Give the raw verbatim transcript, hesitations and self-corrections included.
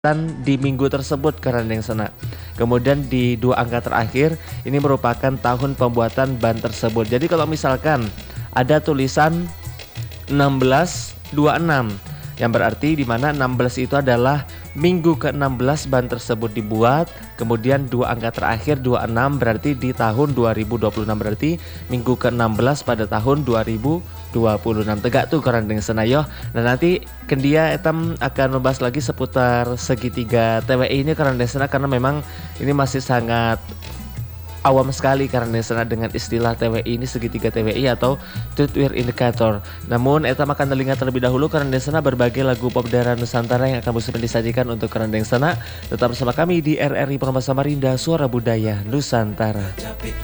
di minggu tersebut karena yang sana. Kemudian di dua angka terakhir ini merupakan tahun pembuatan ban tersebut. Jadi kalau misalkan ada tulisan enam belas dua puluh enam yang berarti di mana enam belas itu adalah minggu ke enam belas ban tersebut dibuat. Kemudian dua angka terakhir dua puluh enam berarti di tahun dua ribu dua puluh enam, berarti minggu ke enam belas pada tahun dua ribu dua puluh enam. Tegak tuh karena dengan senayo. Nah nanti Kendia Etam akan membahas lagi seputar segitiga T W I ini karena dengan karena memang ini masih sangat awam sekali karena sana dengan istilah T W I ini, segitiga T W I atau Truth Wear Indicator. Namun Etam akan telinga terlebih dahulu karena sana berbagai lagu pop daerah Nusantara yang akan muslim disajikan untuk karena sana. Tetap bersama kami di R R I Purba Samarinda, Suara Budaya Nusantara.